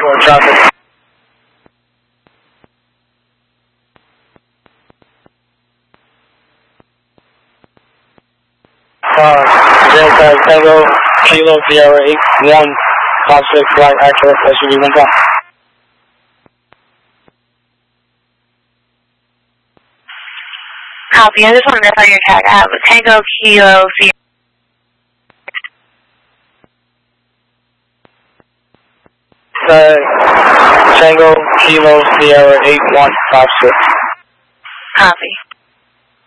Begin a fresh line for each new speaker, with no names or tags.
for traffic. Delta Tango Kilo Sierra 8156 flight accurate SUV 1 time.
Copy. I just want to verify your tag. I have a Tango Kilo Sierra.
Tango Kilo Sierra 8156.
Copy.